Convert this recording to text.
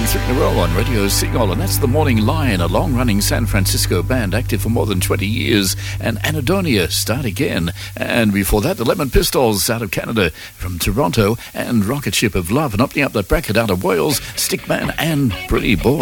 3 in a row on Radio Seagull, and that's The Morning Lion, a long-running San Francisco band active for more than 20 years, and Anadonia, Start Again. And before that, the Lemon Pistols out of Canada from Toronto, and Rocket Ship of Love. And opening up that bracket out of Wales, Stickman and Pretty Boy.